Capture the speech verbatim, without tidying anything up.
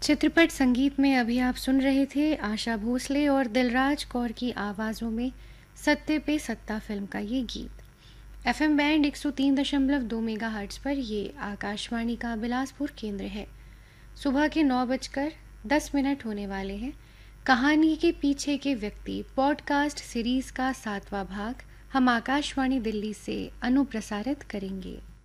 चित्रपट संगीत में अभी आप सुन रहे थे आशा भोसले और दिलराज कौर की आवाज़ों में सत्ते पे सत्ता फिल्म का ये गीत। एफएम बैंड एक सौ तीन दशमलव दो मेगाहर्ट्ज़ पर ये आकाशवाणी का बिलासपुर केंद्र है। सुबह के नौ बजकर दस मिनट होने वाले हैं। कहानी के पीछे के व्यक्ति पॉडकास्ट सीरीज़ का सातवां भाग हम आकाशवाणी दिल्ली से अनुप्रसारित करेंगे।